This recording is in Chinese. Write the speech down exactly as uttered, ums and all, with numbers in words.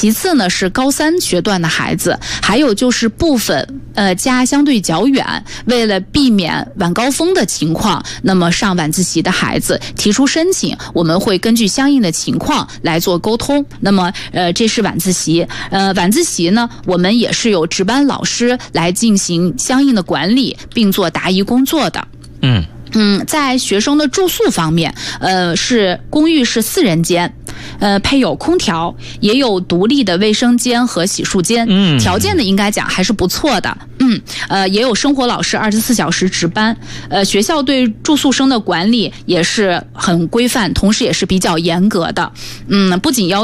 其次呢是高三学段的孩子，还有就是部分呃家相对较远，为了避免晚高峰的情况，那么上晚自习的孩子提出申请，我们会根据相应的情况来做沟通。那么呃这是晚自习，呃晚自习呢我们也是有值班老师来进行相应的管理，并做答疑工作的。 嗯嗯，在学生的住宿方面，呃，是公寓是四人间，呃，配有空调，也有独立的卫生间和洗漱间， 嗯， 条件呢应该讲还是不错的，嗯，呃，也有生活老师二十四小时值班，呃，学校对住宿生的管理也是很规范，同时也是比较严格的，嗯，不仅要